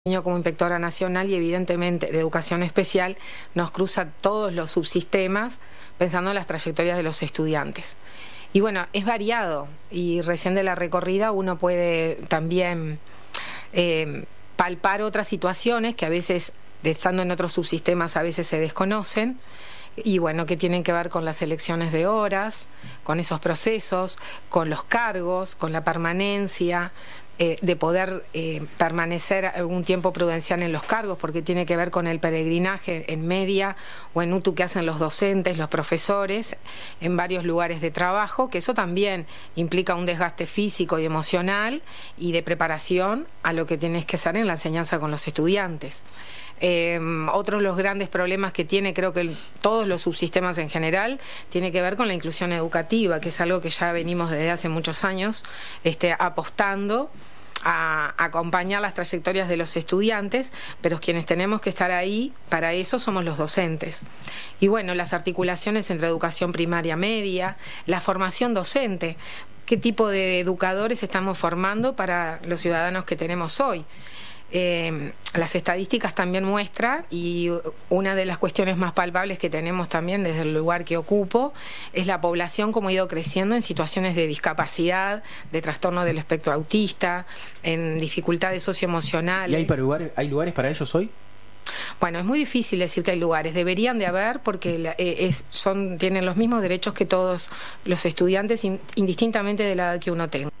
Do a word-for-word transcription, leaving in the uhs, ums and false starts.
Como inspectora nacional y evidentemente de educación especial nos cruza todos los subsistemas pensando en las trayectorias de los estudiantes. Y bueno, es variado y recién de la recorrida uno puede también eh, palpar otras situaciones que a veces, estando en otros subsistemas, a veces se desconocen. Y bueno, que tienen que ver con las elecciones de horas, con esos procesos, con los cargos, con la permanencia, eh, de poder eh, permanecer algún tiempo prudencial en los cargos, porque tiene que ver con el peregrinaje en media o en U T U que hacen los docentes, los profesores, en varios lugares de trabajo, que eso también implica un desgaste físico y emocional y de preparación a lo que tienes que hacer en la enseñanza con los estudiantes. Eh, otro de los grandes problemas que tiene, creo que todos los subsistemas en general, tiene que ver con la inclusión educativa, que es algo que ya venimos desde hace muchos años este, apostando a acompañar las trayectorias de los estudiantes, pero quienes tenemos que estar ahí para eso somos los docentes. Y bueno, las articulaciones entre educación primaria, media, la formación docente, qué tipo de educadores estamos formando para los ciudadanos que tenemos hoy. Eh, las estadísticas también muestran, y una de las cuestiones más palpables que tenemos también desde el lugar que ocupo es la población como ha ido creciendo en situaciones de discapacidad, de trastorno del espectro autista, en dificultades socioemocionales. ¿Y hay, para lugares, hay lugares para ellos hoy? Bueno, es muy difícil decir que hay lugares, deberían de haber, porque es, son, tienen los mismos derechos que todos los estudiantes, indistintamente de la edad que uno tenga.